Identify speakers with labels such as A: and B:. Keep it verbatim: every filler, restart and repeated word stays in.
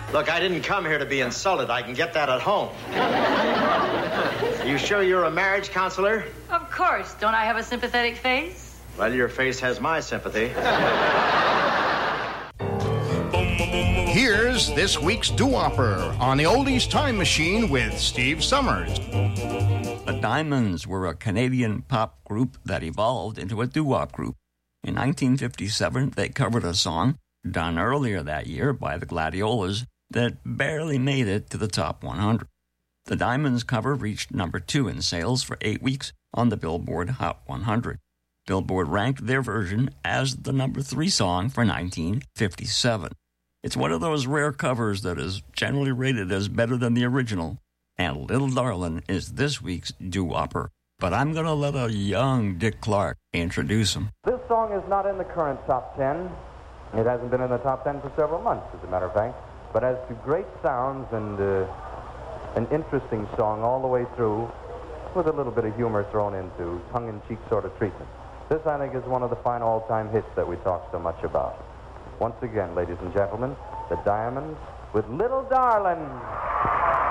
A: Look, I didn't come here to be insulted. I can get that at home. You sure you're a marriage counselor?
B: Of course. Don't I have a sympathetic face?
A: Well, your face has my sympathy.
C: Here's this week's doo-wopper on the Oldies Time Machine with Steve Summers.
D: The Diamonds were a Canadian pop group that evolved into a doo-wop group. In nineteen fifty-seven, they covered a song done earlier that year by the Gladiolas that barely made it to the top one hundred. The Diamonds cover reached number two in sales for eight weeks on the Billboard Hot one hundred. Billboard ranked their version as the number three song for nineteen fifty-seven. It's one of those rare covers that is generally rated as better than the original, and Little Darlin' is this week's doo-wopper. But I'm going to let a young Dick Clark introduce him.
E: This song is not in the current top ten. It hasn't been in the top ten for several months, as a matter of fact. But as to great sounds and uh, an interesting song all the way through, with a little bit of humor thrown into, tongue-in-cheek sort of treatment. This, I think, is one of the fine all-time hits that we talk so much about. Once again, ladies and gentlemen, the Diamonds with Little Darlin'.